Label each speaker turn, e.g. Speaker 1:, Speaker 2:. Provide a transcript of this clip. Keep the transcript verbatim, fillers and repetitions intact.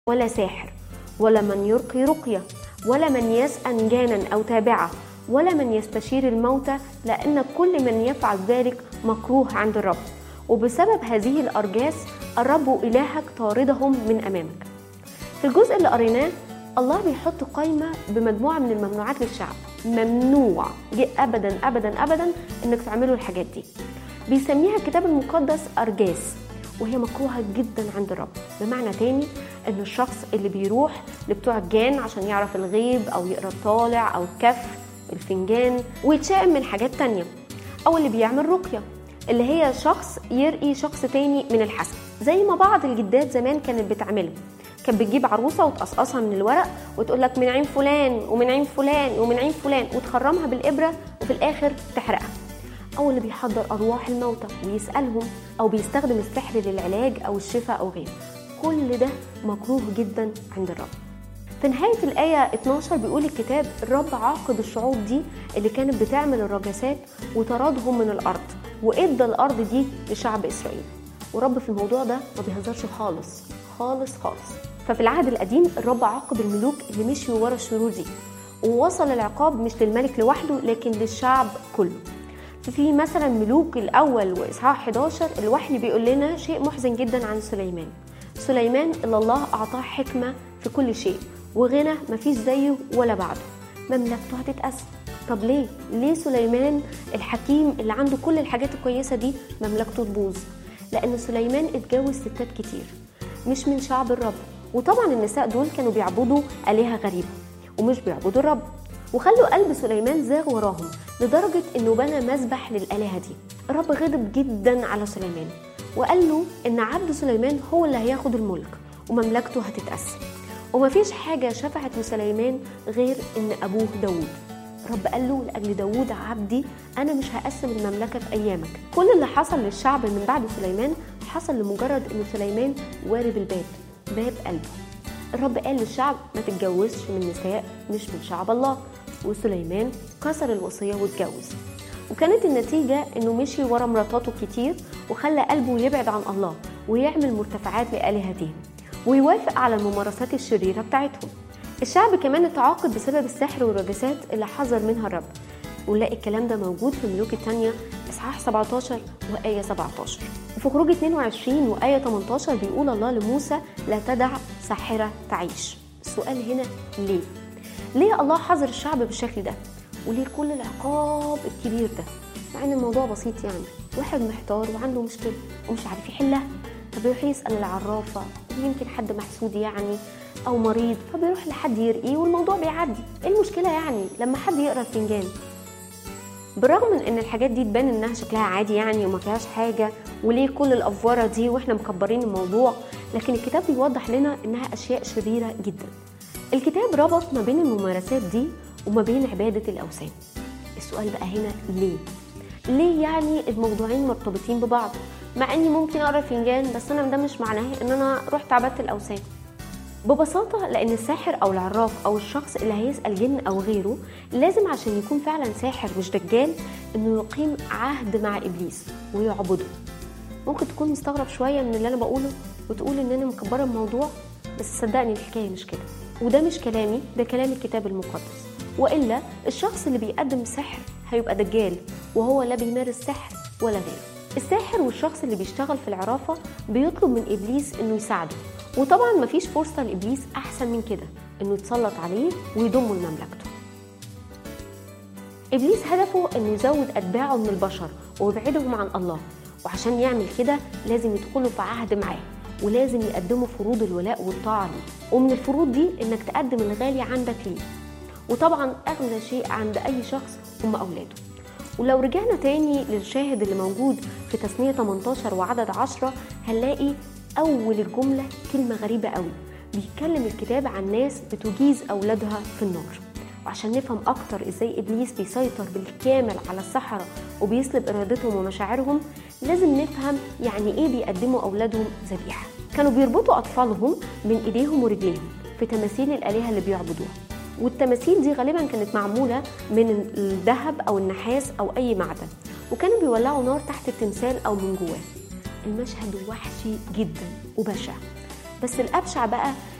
Speaker 1: ولا ساحر ولا من يرقي رقية ولا من يسأل جانا أو تابعة ولا من يستشير الموتى، لأن كل من يفعل ذلك مكروه عند الرب، وبسبب هذه الأرجاس الرب إلهك طاردهم من أمامك. في الجزء اللي قريناه الله بيحط قائمة بمجموعة من الممنوعات للشعب، ممنوع أبدا أبدا أبدا إنك تعملوا الحاجات دي. بيسميها الكتاب المقدس أرجاس، وهي مكروهة جدا عند الرب. بمعنى تاني ان الشخص اللي بيروح لبتوع الجان عشان يعرف الغيب او يقرا الطالع او الكف الفنجان ويتشائم من حاجات تانية، او اللي بيعمل رقية اللي هي شخص يرقي شخص تاني من الحسد، زي ما بعض الجدات زمان كانت بتعمله. كانت بتجيب عروسة وتقصقصها من الورق وتقول لك من عين فلان ومن عين فلان ومن عين فلان وتخرمها بالإبرة وفي الآخر تحرقها. أو اللي بيحضر أرواح الموتى ويسألهم، أو بيستخدم السحر للعلاج أو الشفاء أو غيره. كل ده مكروه جدا عند الرب. في نهاية الآية اتناشر بيقول الكتاب الرب عاقب الشعوب دي اللي كانت بتعمل الرجاسات وطردهم من الأرض، وإدى الأرض دي لشعب إسرائيل. ورب في الموضوع ده ما بيهزرش خالص خالص خالص. ففي العهد القديم الرب عاقب الملوك اللي مشيوا ورا الشرور دي، ووصل العقاب مش للملك لوحده لكن للشعب كله. في مثلا ملوك الأول وإصحاح حداشر الوحي بيقول لنا شيء محزن جدا عن سليمان. سليمان اللي الله أعطاه حكمة في كل شيء وغنى مفيش زيه ولا بعده، مملكته هتتقسم. طب ليه؟ ليه سليمان الحكيم اللي عنده كل الحاجات الكويسة دي مملكته تبوظ؟ لأن سليمان اتجوز ستات كتير مش من شعب الرب، وطبعا النساء دول كانوا بيعبدوا آلهة غريبة ومش بيعبدوا الرب، وخلوا قلب سليمان زاغ وراهم لدرجة انه بنى مذبح للآلهة دي. الرب غضب جدا على سليمان وقال له ان عبد سليمان هو اللي هياخد الملك ومملكته هتتقسم، ومفيش حاجة شفعت لسليمان غير ان ابوه داود. الرب قال له لأجل داود عبدي انا مش هقسم المملكة في ايامك. كل اللي حصل للشعب من بعد سليمان حصل لمجرد ان سليمان وارب الباب، باب قلبه. الرب قال للشعب ما تتجوزش من نساء مش من شعب الله، وسليمان كسر الوصية واتجوز، وكانت النتيجة انه مشي ورا مراتاته كتير وخلى قلبه يبعد عن الله ويعمل مرتفعات لآلهتهم ويوافق على الممارسات الشريرة بتاعتهم. الشعب كمان اتعاقب بسبب السحر والرجاسات اللي حذر منها الرب، ونلاقي الكلام ده موجود في ملوك الثانية إصحاح سبعتاشر وآية سبعتاشر. وفي خروج اتنين وعشرين وآية تمنتاشر بيقول الله لموسى لا تدع ساحرة تعيش. السؤال هنا ليه؟ ليه الله حذر الشعب بالشكل ده؟ وليه كل العقاب الكبير ده؟ مع ان الموضوع بسيط، يعني واحد محتار وعنده مشكلة ومش عارف يحلها، فبيروح يسأل العرافة، يمكن حد محسود يعني او مريض فبيروح لحد يرقيه والموضوع بيعدي. ايه المشكلة يعني لما حد يقرأ الفنجان؟ بالرغم من ان الحاجات دي تبان انها شكلها عادي يعني وما فيهاش حاجة، وليه كل الافوارة دي واحنا مكبرين الموضوع، لكن الكتاب بيوضح لنا انها اشياء شريرة جدا. الكتاب ربط ما بين الممارسات دي وما بين عبادة الأوثان. السؤال بقى هنا ليه؟ ليه يعني الموضوعين مرتبطين ببعض؟ مع اني ممكن اقرا فنجان بس انا ده مش معناه ان انا رحت عبدت الأوثان. ببساطة لأن الساحر أو العراف أو الشخص اللي هيسأل جن أو غيره لازم عشان يكون فعلا ساحر مش دجال إنه يقيم عهد مع إبليس ويعبده. ممكن تكون مستغرب شوية من اللي أنا بقوله وتقول إن أنا مكبرة الموضوع، بس صدقني الحكاية مش كده، وده مش كلامي، ده كلام الكتاب المقدس. وإلا الشخص اللي بيقدم سحر هيبقى دجال وهو لا بيمارس سحر ولا غيره. الساحر والشخص اللي بيشتغل في العرافة بيطلب من إبليس إنه يساعده، وطبعا مفيش فرصة لإبليس أحسن من كده إنه يتسلط عليه ويضمه لمملكته. إبليس هدفه إنه يزود أتباعه من البشر ويبعدهم عن الله، وعشان يعمل كده لازم يدخلوا في عهد معاه ولازم يقدموا فروض الولاء والطاعة ليه، ومن الفروض دي إنك تقدم الغالي عندك ليه، وطبعا أغلى شيء عند أي شخص هم أولاده. ولو رجعنا تاني للشاهد اللي موجود في تثنية تمنتاشر وعدد عشرة هنلاقي أول الجملة كلمة غريبة قوي. بيتكلم الكتاب عن ناس بتجيز أولادها في النار. وعشان نفهم أكتر إزاي إبليس بيسيطر بالكامل على السحرة وبيسلب إرادتهم ومشاعرهم لازم نفهم يعني إيه بيقدموا أولادهم ذبيحة. كانوا بيربطوا أطفالهم بين إيديهم ورجليهم في تماثيل الآلهة اللي بيعبدوها، والتماثيل دي غالبا كانت معمولة من الذهب أو النحاس أو أي معدن، وكانوا بيولعوا نار تحت التمثال أو من جواه. المشهد وحشي جدا وبشع، بس الأبشع بقى